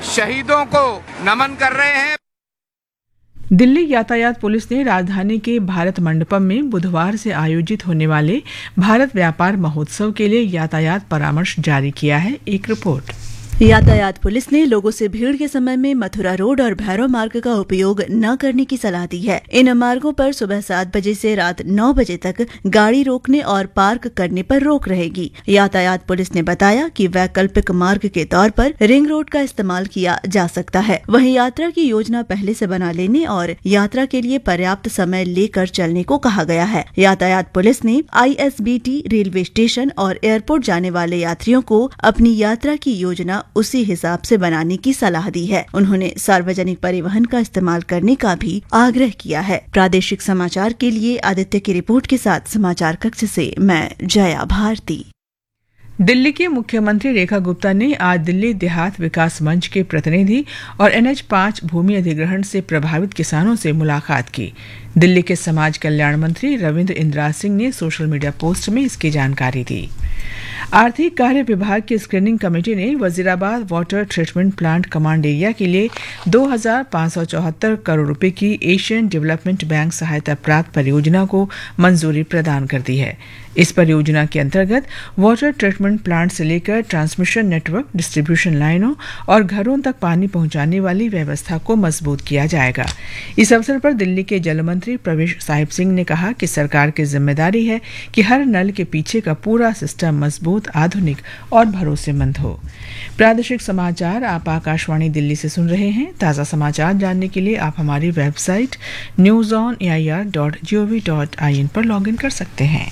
शहीदों को नमन कर रहे हैं। दिल्ली यातायात पुलिस ने राजधानी के भारत मंडपम में बुधवार से आयोजित होने वाले भारत व्यापार महोत्सव के लिए यातायात परामर्श जारी किया है। एक रिपोर्ट। यातायात पुलिस ने लोगों से भीड़ के समय में मथुरा रोड और भैरव मार्ग का उपयोग न करने की सलाह दी है। इन मार्गों पर सुबह 7 बजे से रात 9 बजे तक गाड़ी रोकने और पार्क करने पर रोक रहेगी। यातायात पुलिस ने बताया कि वैकल्पिक मार्ग के तौर पर रिंग रोड का इस्तेमाल किया जा सकता है। वहीं यात्रा की योजना पहले से बना लेने और यात्रा के लिए पर्याप्त समय लेकर चलने को कहा गया है। यातायात पुलिस ने ISBT, रेलवे स्टेशन और एयरपोर्ट जाने वाले यात्रियों को अपनी यात्रा की योजना उसी हिसाब से बनाने की सलाह दी है। उन्होंने सार्वजनिक परिवहन का इस्तेमाल करने का भी आग्रह किया है। प्रादेशिक समाचार के लिए आदित्य की रिपोर्ट के साथ समाचार कक्ष से मैं जया भारती। दिल्ली के मुख्यमंत्री रेखा गुप्ता ने आज दिल्ली देहात विकास मंच के प्रतिनिधि और NH5 भूमि अधिग्रहण से प्रभावित किसानों से मुलाकात की। दिल्ली के समाज कल्याण मंत्री रविंद्र इंद्राज सिंह ने सोशल मीडिया पोस्ट में इसकी जानकारी दी। आर्थिक कार्य विभाग की स्क्रीनिंग कमेटी ने Wazirabad water treatment plant command area के लिए 2,574 करोड़ रुपए की एशियन डेवलपमेंट बैंक सहायता प्राप्त परियोजना को मंजूरी प्रदान कर दी है। इस परियोजना के अंतर्गत वाटर ट्रीटमेंट प्लांट से लेकर ट्रांसमिशन नेटवर्क, डिस्ट्रीब्यूशन लाइनों और घरों तक पानी पहुंचाने वाली व्यवस्था को मजबूत किया जाएगा। इस अवसर पर दिल्ली के जल मंत्री प्रवेश साहिब सिंह ने कहा कि सरकार की जिम्मेदारी है कि हर नल के पीछे का पूरा सिस्टम मजबूत, आधुनिक और भरोसेमंद हो। प्रादेशिक समाचार आप आकाशवाणी दिल्ली से सुन रहे हैं। ताज़ा समाचार जानने के लिए आप हमारी वेबसाइट newsonair.gov.in पर लॉगिन कर सकते हैं।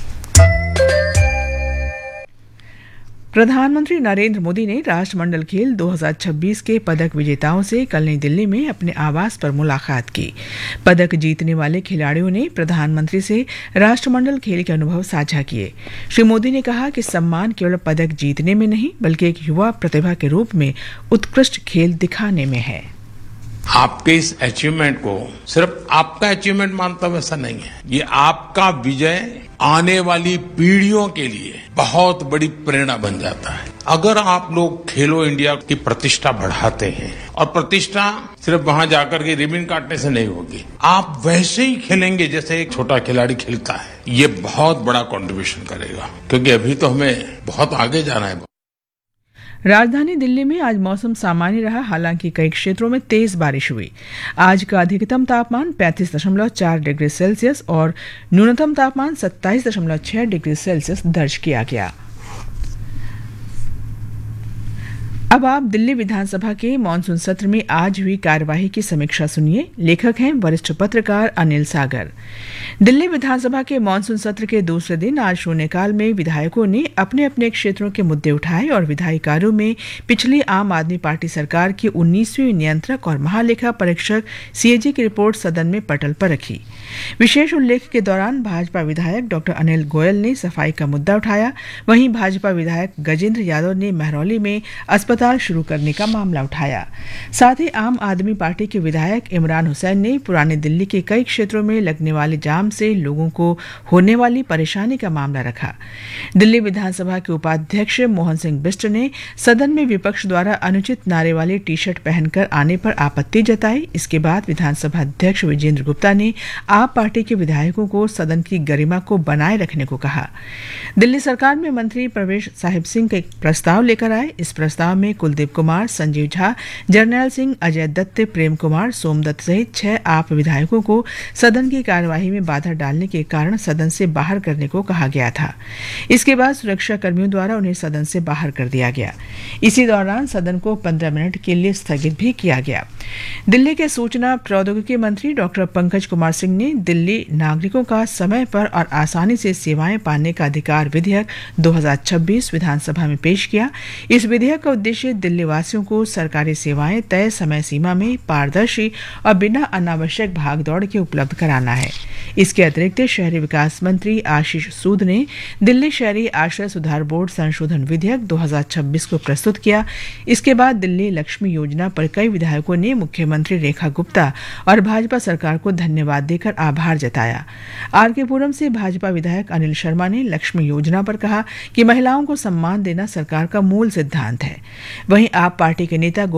प्रधानमंत्री नरेंद्र मोदी ने राष्ट्रमंडल खेल 2026 के पदक विजेताओं से कल नई दिल्ली में अपने आवास पर मुलाकात की। पदक जीतने वाले खिलाड़ियों ने प्रधानमंत्री से राष्ट्रमंडल खेल के अनुभव साझा किए। श्री मोदी ने कहा कि सम्मान केवल पदक जीतने में नहीं बल्कि एक युवा प्रतिभा के रूप में उत्कृष्ट खेल दिखाने में है। आपके इस अचीवमेंट को सिर्फ आपका अचीवमेंट मानता हूं ऐसा नहीं है। ये आपका विजय आने वाली पीढ़ियों के लिए बहुत बड़ी प्रेरणा बन जाता है। अगर आप लोग खेलो इंडिया की प्रतिष्ठा बढ़ाते हैं, और प्रतिष्ठा सिर्फ वहां जाकर के रिबन काटने से नहीं होगी, आप वैसे ही खेलेंगे जैसे एक छोटा खिलाड़ी खेलता है, ये बहुत बड़ा कंट्रीब्यूशन करेगा, क्योंकि अभी तो हमें बहुत आगे जाना है। राजधानी दिल्ली में आज मौसम सामान्य रहा, हालांकि कई क्षेत्रों में तेज बारिश हुई। आज का अधिकतम तापमान 35.4 डिग्री सेल्सियस और न्यूनतम तापमान 27.6 डिग्री सेल्सियस दर्ज किया गया। अब आप दिल्ली विधानसभा के मानसून सत्र में आज हुई कार्यवाही की समीक्षा सुनिए। लेखक हैं वरिष्ठ पत्रकार अनिल सागर। दिल्ली विधानसभा के मानसून सत्र के दूसरे दिन आज शून्यकाल में विधायकों ने अपने अपने क्षेत्रों के मुद्दे उठाए और विधायी कार्यों में पिछली आम आदमी पार्टी सरकार की 19वीं नियंत्रक और महालेखा परीक्षक CAG की रिपोर्ट सदन में पटल पर रखी। विशेष उल्लेख के दौरान भाजपा विधायक डॉ अनिल गोयल ने सफाई का मुद्दा उठाया। वहीं भाजपा विधायक गजेंद्र यादव ने महरौली में अस्पताल शुरू करने का मामला उठाया। साथ ही आम आदमी पार्टी के विधायक इमरान हुसैन ने पुरानी दिल्ली के कई क्षेत्रों में लगने वाले जाम से लोगों को होने वाली परेशानी का मामला रखा। दिल्ली विधानसभा के उपाध्यक्ष मोहन सिंह बिष्ट ने सदन में विपक्ष द्वारा अनुचित नारे वाली टी-शर्ट पहनकर आने पर आपत्ति जताई। इसके बाद विधानसभा अध्यक्ष विजेंद्र गुप्ता ने आप पार्टी के विधायकों को सदन की गरिमा को बनाए रखने को कहा। दिल्ली सरकार में मंत्री प्रवेश साहिब सिंह एक प्रस्ताव लेकर आए। इस प्रस्ताव में कुलदीप कुमार, संजीव झा, जरनैल सिंह, अजय दत्त, प्रेम कुमार, सोमदत्त सहित 6 आप विधायकों को सदन की कार्यवाही में बाधा डालने के कारण सदन से बाहर करने को कहा गया था। इसके बाद सुरक्षा कर्मियों द्वारा उन्हें सदन से बाहर कर दिया गया। इसी दौरान सदन को 15 मिनट के लिए स्थगित भी किया गया। दिल्ली के सूचना प्रौद्योगिकी मंत्री डॉक्टर पंकज कुमार सिंह ने दिल्ली नागरिकों का समय पर और आसानी से सेवाएं पाने का अधिकार विधेयक 2026 विधानसभा में पेश किया। इस विधेयक का उद्देश्य दिल्ली वासियों को सरकारी सेवाएं तय समय सीमा में पारदर्शी और बिना अनावश्यक भागदौड़ के उपलब्ध कराना है। इसके अतिरिक्त शहरी विकास मंत्री आशीष सूद ने दिल्ली शहरी आश्रय सुधार बोर्ड संशोधन विधेयक 2026 को प्रस्तुत किया। इसके बाद दिल्ली लक्ष्मी योजना पर कई विधायकों ने मुख्यमंत्री रेखा गुप्ता और भाजपा सरकार को धन्यवाद देकर आभार जताया। आरके पुरम से भाजपा विधायक अनिल शर्मा ने लक्ष्मी योजना पर कहा कि महिलाओं को सम्मान देना सरकार का मूल सिद्धांत है। वहीं आप पार्टी के नेता